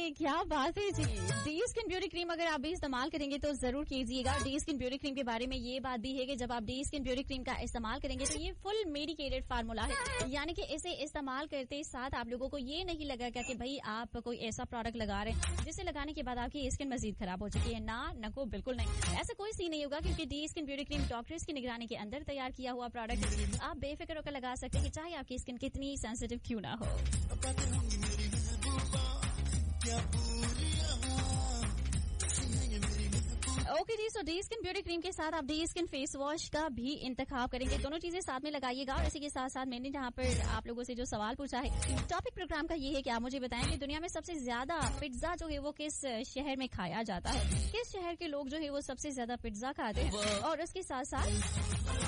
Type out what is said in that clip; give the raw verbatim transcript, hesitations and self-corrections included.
क्या बात है जी। डी स्किन ब्यूटी क्रीम अगर आप भी इस्तेमाल करेंगे तो जरूर कीजिएगा। डी स्किन ब्यूटी क्रीम के बारे में ये बात भी है कि जब आप डी स्किन ब्यूटी क्रीम का इस्तेमाल करेंगे तो ये फुल मेडिकेटेड फार्मूला है, यानी कि इसे इस्तेमाल करते साथ आप लोगों को ये नहीं लगेगा कि भाई आप कोई ऐसा प्रोडक्ट लगा रहे हैं जिसे लगाने के बाद आपकी स्किन मजीद खराब हो चुकी है। ना नको, बिल्कुल नहीं, ऐसा कोई सीन नहीं होगा, क्योंकि D skin beauty cream doctors की निगरानी के अंदर तैयार किया हुआ प्रोडक्ट। आप बेफिक्र होकर लगा सकते हैं, चाहे आपकी स्किन कितनी सेंसिटिव क्यों ना हो। ओके जी, सो डी स्किन ब्यूटी क्रीम के साथ आप डी स्किन फेस वॉश का भी इंतखाब करेंगे। दोनों चीजें साथ में लगाइएगा। और इसी के साथ साथ मैंने जहाँ पर आप लोगों से जो सवाल पूछा है, टॉपिक प्रोग्राम का ये है कि आप मुझे बताएं कि दुनिया में सबसे ज्यादा पिज्जा जो है वो किस शहर में खाया जाता है, किस शहर के लोग जो है वो सबसे ज्यादा पिज्जा खाते हैं। और उसके साथ साथ